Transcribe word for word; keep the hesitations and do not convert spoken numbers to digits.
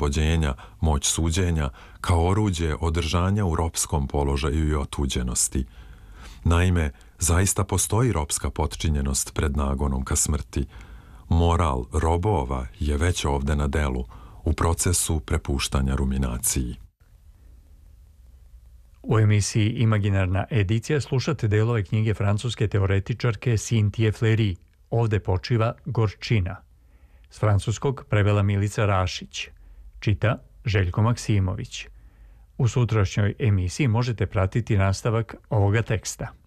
oslobođenja, moć suđenja, kao oruđe održanja u ropskom položaju i otuđenosti. Naime, zaista postoji ropska potčinjenost pred nagonom ka smrti. Moral robova je već ovde na delu, u procesu prepuštanja ruminaciji. U emisiji Imaginarna edicija slušate delove knjige francuske teoretičarke Cynthie Fleury Ovde počiva gorčina. S francuskog prevela Milica Rašić. Čita Željko Maksimović. U sutrašnjoj emisiji možete pratiti nastavak ovoga teksta.